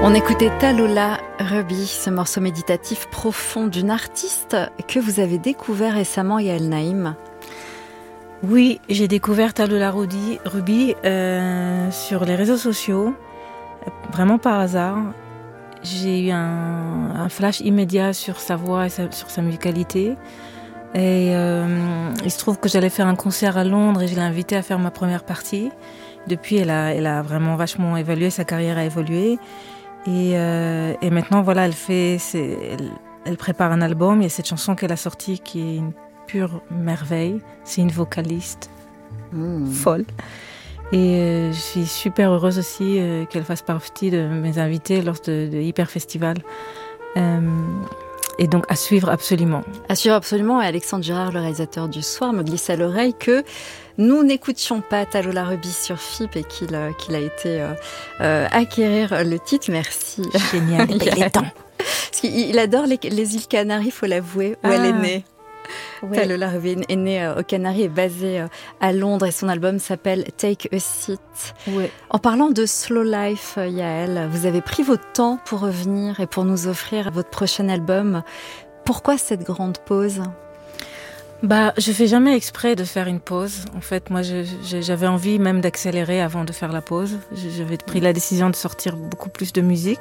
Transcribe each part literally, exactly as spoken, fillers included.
On écoutait Talola Ruby, ce morceau méditatif profond d'une artiste que vous avez découvert récemment, Yael Naïm. Oui, j'ai découvert Talola Ruby euh, sur les réseaux sociaux, vraiment par hasard. J'ai eu un, un flash immédiat sur sa voix et sa, sur sa musicalité. Et euh, il se trouve que j'allais faire un concert à Londres et je l'ai invitée à faire ma première partie. Depuis, elle a, elle a vraiment vachement évolué, sa carrière a évolué. Et, euh, et maintenant, voilà, elle fait, c'est, elle, elle prépare un album. Il y a cette chanson qu'elle a sortie qui est une pure merveille. C'est une vocaliste mmh. folle. Et euh, je suis super heureuse aussi euh, qu'elle fasse partie de mes invités lors de, de Hyper Festival. Euh, et donc à suivre absolument. À suivre absolument. Et Alexandre Girard, le réalisateur du soir, me glisse à l'oreille que nous n'écoutions pas Talola Ruby sur F I P et qu'il, euh, qu'il a été euh, euh, acquérir le titre. Merci. Génial, il est temps. Parce qu'il adore les, les îles Canaries, il faut l'avouer, où ah. elle est née. Ouais. Talola Ruby est née aux Canaries et basée à Londres et son album s'appelle Take a Seat. Ouais. En parlant de Slow Life, Yael, vous avez pris votre temps pour revenir et pour nous offrir votre prochain album. Pourquoi cette grande pause ? Bah, je fais jamais exprès de faire une pause. En fait, moi, je, je, j'avais envie même d'accélérer avant de faire la pause. J'avais pris la décision de sortir beaucoup plus de musique.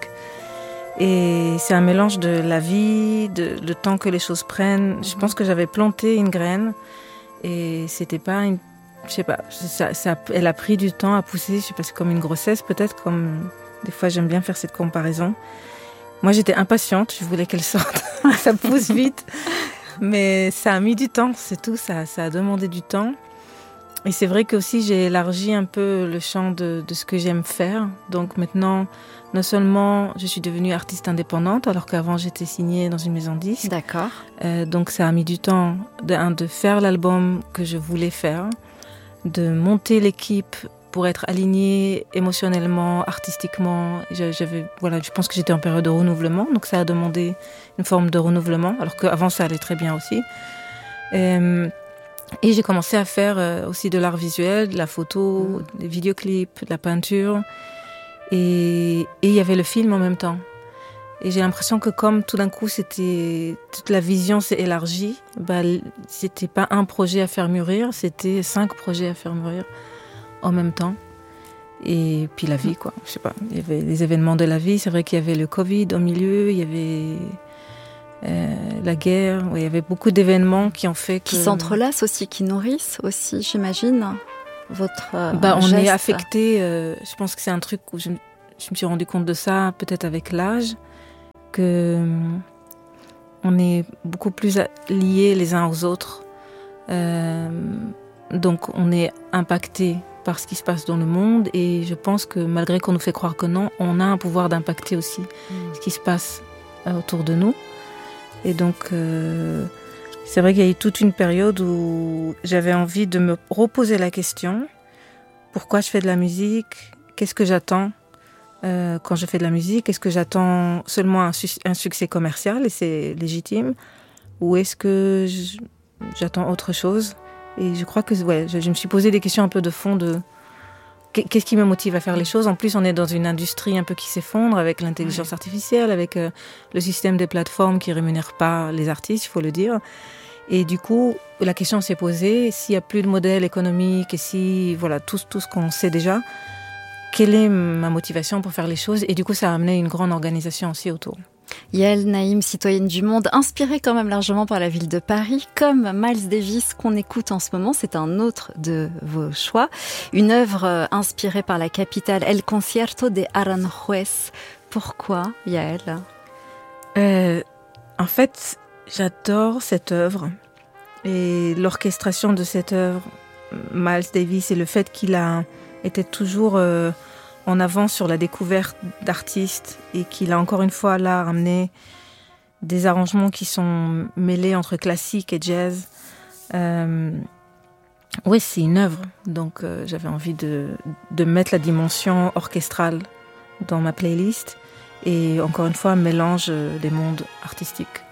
Et c'est un mélange de la vie, de le temps que les choses prennent. Je pense que j'avais planté une graine et c'était pas une, je sais pas, ça, ça, elle a pris du temps à pousser. Je sais pas, c'est comme une grossesse peut-être, comme des fois j'aime bien faire cette comparaison. Moi, j'étais impatiente, je voulais qu'elle sorte, ça pousse vite, mais ça a mis du temps, c'est tout. Ça, ça a demandé du temps. Et c'est vrai que aussi j'ai élargi un peu le champ de, de ce que j'aime faire. Donc maintenant, non seulement je suis devenue artiste indépendante, alors qu'avant j'étais signée dans une maison de disques. D'accord. Euh, donc ça a mis du temps de, de faire l'album que je voulais faire, de monter l'équipe pour être alignée émotionnellement, artistiquement. J'avais, voilà, je pense que j'étais en période de renouvellement, donc ça a demandé une forme de renouvellement, alors qu'avant ça allait très bien aussi. Et, Et j'ai commencé à faire euh, aussi de l'art visuel, de la photo, mmh. des vidéoclips, de la peinture. Et, et il y avait le film en même temps. Et j'ai l'impression que comme tout d'un coup, c'était, toute la vision s'est élargie, bah, c'était pas un projet à faire mûrir, c'était cinq projets à faire mûrir en même temps. Et puis la vie, quoi. Je sais pas. Il y avait les événements de la vie. C'est vrai qu'il y avait le Covid au milieu, il y avait... Euh, la guerre, ouais, il y avait beaucoup d'événements qui ont fait que... Qui s'entrelacent aussi, qui nourrissent aussi, j'imagine, votre euh, bah, on geste. est affecté, euh, je pense que c'est un truc où je, je me suis rendu compte de ça, peut-être avec l'âge, que euh, on est beaucoup plus liés les uns aux autres. Euh, donc on est impacté par ce qui se passe dans le monde et je pense que malgré qu'on nous fait croire que non, on a un pouvoir d'impacter aussi mmh. ce qui se passe euh, autour de nous. Et donc, euh, c'est vrai qu'il y a eu toute une période où j'avais envie de me reposer la question. Pourquoi je fais de la musique ? Qu'est-ce que j'attends euh, quand je fais de la musique ? Est-ce que j'attends seulement un, su- un succès commercial et c'est légitime ? Ou est-ce que je, j'attends autre chose ? Et je crois que ouais, je, je me suis posé des questions un peu de fond de... Qu'est-ce qui me motive à faire les choses ? En plus, on est dans une industrie un peu qui s'effondre avec l'intelligence ouais. artificielle, avec euh, le système des plateformes qui ne rémunèrent pas les artistes, il faut le dire. Et du coup, la question s'est posée, s'il n'y a plus de modèle économique et si, voilà, tout, tout ce qu'on sait déjà, quelle est ma motivation pour faire les choses ? Et du coup, ça a amené une grande organisation aussi autour. Yael Naïm, citoyenne du monde, inspirée quand même largement par la ville de Paris, comme Miles Davis qu'on écoute en ce moment, c'est un autre de vos choix. Une œuvre inspirée par la capitale, El Concierto de Aranjuez. Pourquoi, Yael ? euh, En fait, j'adore cette œuvre et l'orchestration de cette œuvre, Miles Davis, et le fait qu'il a été toujours... Euh, en avant sur la découverte d'artistes et qu'il a encore une fois là ramené des arrangements qui sont mêlés entre classique et jazz. Euh, oui, c'est une œuvre, donc euh, j'avais envie de, de mettre la dimension orchestrale dans ma playlist et encore une fois, un mélange des mondes artistiques.